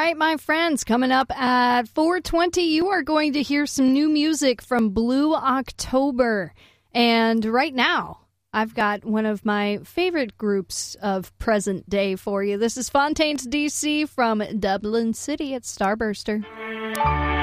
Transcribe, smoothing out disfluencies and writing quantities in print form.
right, my friends, coming up at 4:20, you are going to hear some new music from Blue October. And right now, I've got one of my favorite groups of present day for you. This is Fontaines DC from Dublin City at Starburster.